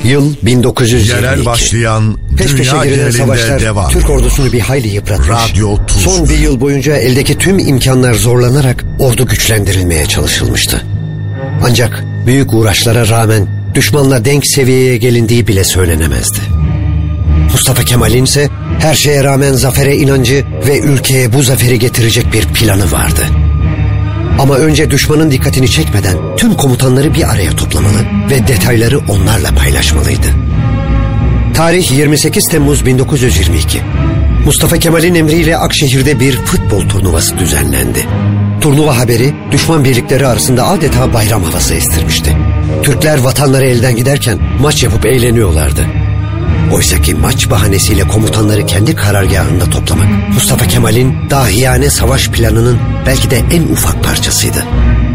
Yıl 1922. Yerel başlayan Peş peşe dünya girilen savaşlar genelinde devam. Türk ordusunu bir hayli yıpratmış. Radyo Tuzlu. Son bir yıl boyunca eldeki tüm imkanlar zorlanarak ordu güçlendirilmeye çalışılmıştı. Ancak büyük uğraşlara rağmen düşmanla denk seviyeye gelindiği bile söylenemezdi. Mustafa Kemal'in ise her şeye rağmen zafere inancı ve ülkeye bu zaferi getirecek bir planı vardı. Ama önce düşmanın dikkatini çekmeden tüm komutanları bir araya toplamalı ve detayları onlarla paylaşmalıydı. Tarih 28 Temmuz 1922. Mustafa Kemal'in emriyle Akşehir'de bir futbol turnuvası düzenlendi. Turnuva haberi düşman birlikleri arasında adeta bayram havası estirmişti. Türkler vatanları elden giderken maç yapıp eğleniyorlardı. Oysaki maç bahanesiyle komutanları kendi karargahında toplamak, Mustafa Kemal'in dahiyane savaş planının belki de en ufak parçasıydı.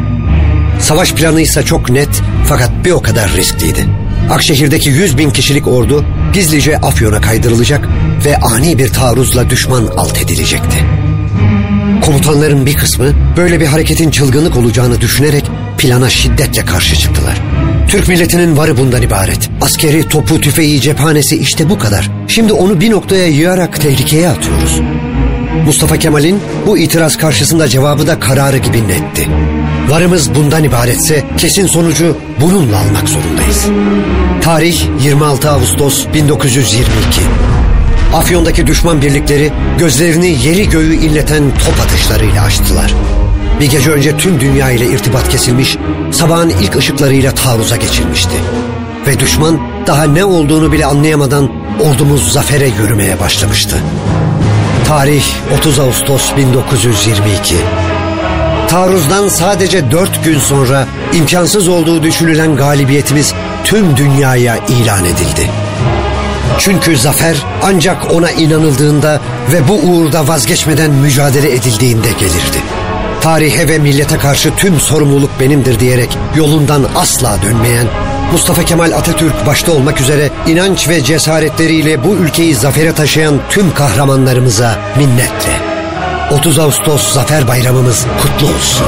Savaş planı ise çok net fakat bir o kadar riskliydi. Akşehir'deki 100.000 kişilik ordu gizlice Afyon'a kaydırılacak ve ani bir taarruzla düşman alt edilecekti. Komutanların bir kısmı böyle bir hareketin çılgınlık olacağını düşünerek plana şiddetle karşı çıktılar. Türk milletinin varı bundan ibaret. Askeri, topu, tüfeği, cephanesi işte bu kadar. Şimdi onu bir noktaya yığarak tehlikeye atıyoruz. Mustafa Kemal'in bu itiraz karşısında cevabı da kararı gibi netti. Varımız bundan ibaretse kesin sonucu bununla almak zorundayız. Tarih 26 Ağustos 1922. Afyon'daki düşman birlikleri gözlerini yeri göğü inleten top atışlarıyla açtılar. Bir gece önce tüm dünya ile irtibat kesilmiş, sabahın ilk ışıklarıyla taarruza geçilmişti. Ve düşman daha ne olduğunu bile anlayamadan ordumuz zafere yürümeye başlamıştı. Tarih 30 Ağustos 1922. Taarruzdan sadece 4 gün sonra imkansız olduğu düşünülen galibiyetimiz tüm dünyaya ilan edildi. Çünkü zafer ancak ona inanıldığında ve bu uğurda vazgeçmeden mücadele edildiğinde gelirdi. Tarihe ve millete karşı tüm sorumluluk benimdir diyerek yolundan asla dönmeyen, Mustafa Kemal Atatürk başta olmak üzere inanç ve cesaretleriyle bu ülkeyi zafere taşıyan tüm kahramanlarımıza minnetle. 30 Ağustos Zafer Bayramımız kutlu olsun.